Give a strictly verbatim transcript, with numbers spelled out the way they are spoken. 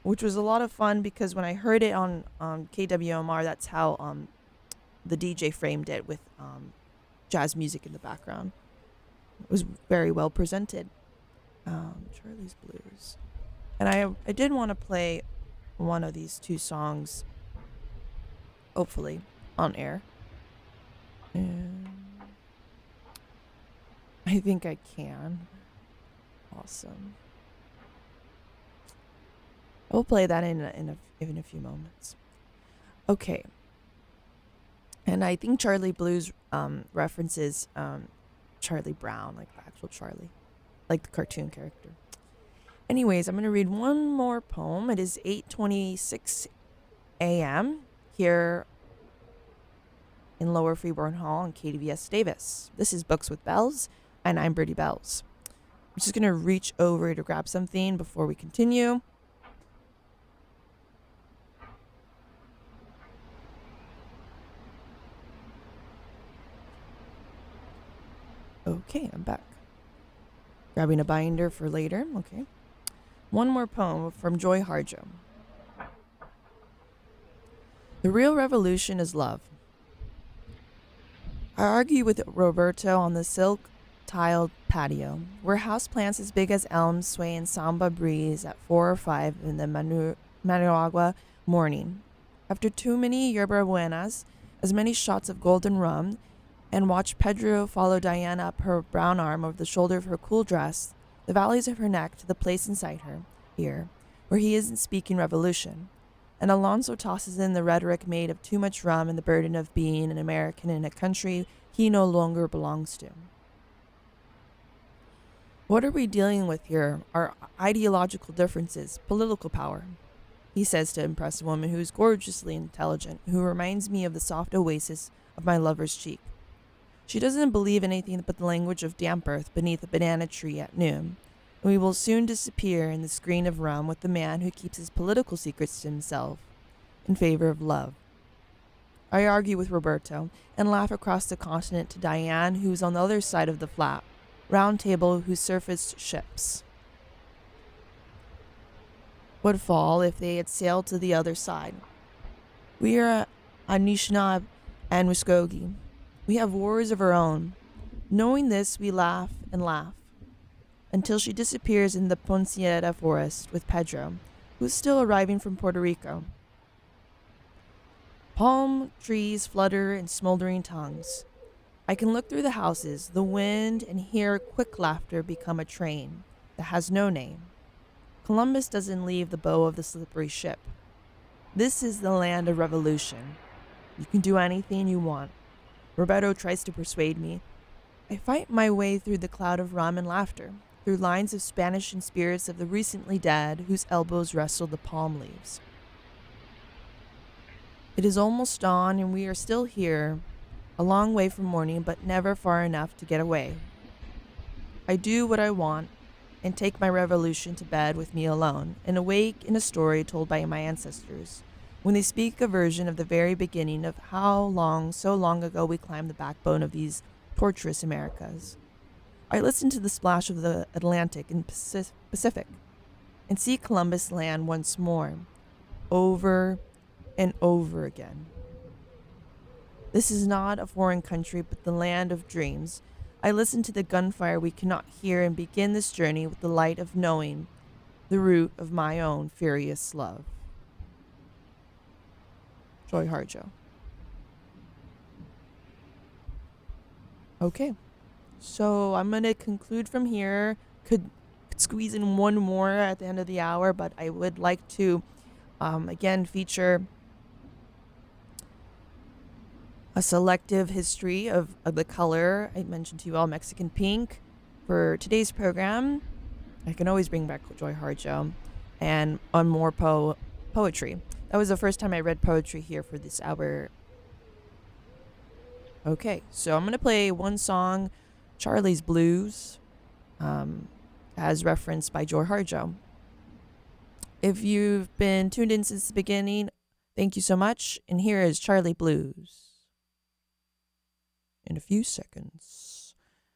which was a lot of fun because when I heard it on um, K W M R, that's how um, the D J framed it with um, jazz music in the background. It was very well presented. Um, Charlie's Blues. And I I did want to play one of these two songs, hopefully, on air. And I think I can. Awesome. I will play that in a, in a, in a few moments. Okay. And I think Charlie Blues um, references um, Charlie Brown, like the actual Charlie, like the cartoon character. Anyways, I'm going to read one more poem. It is eight twenty-six a m here in Lower Freeborn Hall on K D V S Davis. This is Books with Bells, and I'm Birdie Bells. I'm just going to reach over to grab something before we continue. Okay, I'm back. Grabbing a binder for later. Okay. One more poem from Joy Harjo. The real revolution is love. I argue with Roberto on the silk tiled patio, where houseplants as big as elms sway in samba breeze at four or five in the Manu- Managua morning. After too many yerba buenas, as many shots of golden rum, and watch Pedro follow Diana up her brown arm over the shoulder of her cool dress, the valleys of her neck to the place inside her, here, where he isn't speaking revolution. And Alonso tosses in the rhetoric made of too much rum and the burden of being an American in a country he no longer belongs to. What are we dealing with here? Are ideological differences, political power? He says to impress a woman who is gorgeously intelligent, who reminds me of the soft oasis of my lover's cheek. She doesn't believe anything but the language of damp earth beneath a banana tree at noon, and we will soon disappear in the screen of rum with the man who keeps his political secrets to himself, in favor of love. I argue with Roberto and laugh across the continent to Diane, who is on the other side of the flat, round table whose surfaced ships would fall if they had sailed to the other side. We are Anishinaabe and Muskogee. We have wars of our own. Knowing this, we laugh and laugh, until she disappears in the Ponciera forest with Pedro, who is still arriving from Puerto Rico. Palm trees flutter in smoldering tongues. I can look through the houses, the wind, and hear quick laughter become a train that has no name. Columbus doesn't leave the bow of the slippery ship. This is the land of revolution. You can do anything you want. Roberto tries to persuade me. I fight my way through the cloud of rum and laughter, through lines of Spanish and spirits of the recently dead whose elbows wrestle the palm leaves. It is almost dawn and we are still here, a long way from morning but never far enough to get away. I do what I want and take my revolution to bed with me alone and awake in a story told by my ancestors, when they speak a version of the very beginning of how long, so long ago we climbed the backbone of these tortuous Americas. I listen to the splash of the Atlantic and Pacific and see Columbus land once more, over and over again. This is not a foreign country, but the land of dreams. I listen to the gunfire we cannot hear and begin this journey with the light of knowing the root of my own furious love. Joy Harjo. Okay. So I'm going to conclude from here. Could, could squeeze in one more at the end of the hour, but I would like to, um, again, feature a selective history of, of the color. I mentioned to you all Mexican pink. For today's program, I can always bring back Joy Harjo and on more po- poetry. That was the first time I read poetry here for this hour. Okay, so I'm going to play one song, Charlie's Blues, um, as referenced by Joy Harjo. If you've been tuned in since the beginning, thank you so much. And here is Charlie Blues in a few seconds.